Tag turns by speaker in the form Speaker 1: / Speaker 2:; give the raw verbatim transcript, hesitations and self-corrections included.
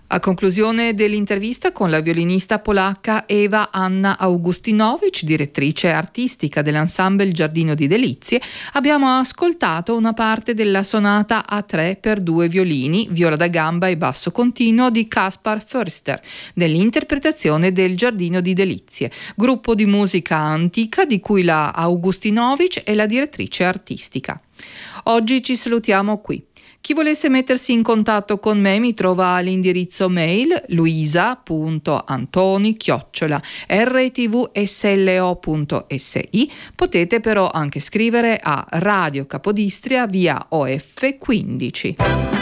Speaker 1: A conclusione dell'intervista con la violinista polacca Eva Anna Augustinowicz, direttrice artistica dell'ensemble Giardino di Delizie, abbiamo ascoltato una parte della sonata A tre per due violini, viola da gamba e basso continuo di Kaspar Förster, nell'interpretazione del Giardino di Delizie, gruppo di musica antica di cui la Augustinowicz è la direttrice artistica. Oggi ci salutiamo qui. Chi volesse mettersi in contatto con me mi trova all'indirizzo mail luisa punto antoni chiocciola erre ti vu esse elle o punto esse i. Potete però anche scrivere a Radio Capodistria via O F quindici.